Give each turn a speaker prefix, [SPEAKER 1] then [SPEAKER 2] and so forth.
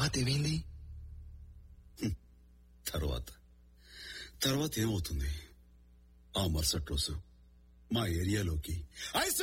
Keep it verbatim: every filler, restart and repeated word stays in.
[SPEAKER 1] తర్వాత ఏమైంది?
[SPEAKER 2] తర్వాత తర్వాత ఏమవుతుంది? ఆ మరుసటి రోజు మా ఏరియాలోకి ఐ